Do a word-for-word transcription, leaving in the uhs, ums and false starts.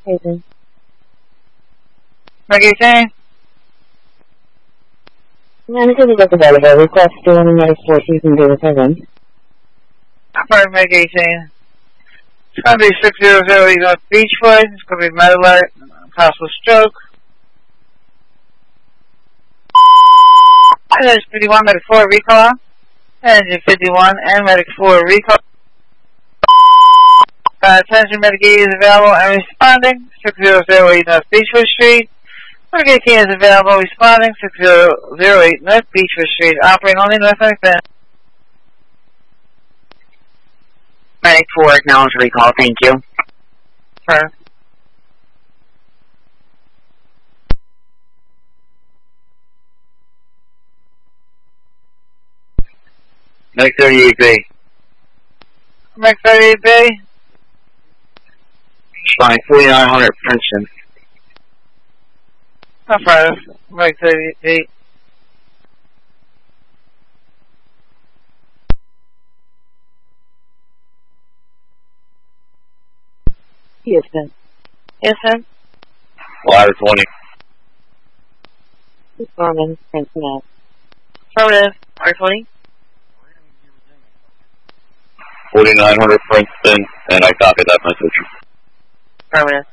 Hayden. Medic eighteen. Manager is available. Request doing medic four season zero seven. Alright, Medic eighteen. It's going to be six zero zero East North Beachwood. It's going to be med alert, possible stroke. Engine fifty-one, Medic four, recall. Engine fifty-one and Medic four, recall. Uh, attention, Medic eighty is available and responding. six zero zero East North Beachwood Street. Medic eighteen is available, responding. six zero zero eight North Beachwood Street. Operating only North Medic Ben. Medic four, acknowledge recall, thank you. Sure. Medic thirty-eight B. Medic thirty-eight B. Fine, forty-nine hundred Princeton. Affirmative. Medic thirty-eight. Yes, sir. Yes, sir. Ladder twenty. Norman, Princeton. Affirmative. R twenty. forty-nine hundred Princeton, and I copy that message. Affirmative.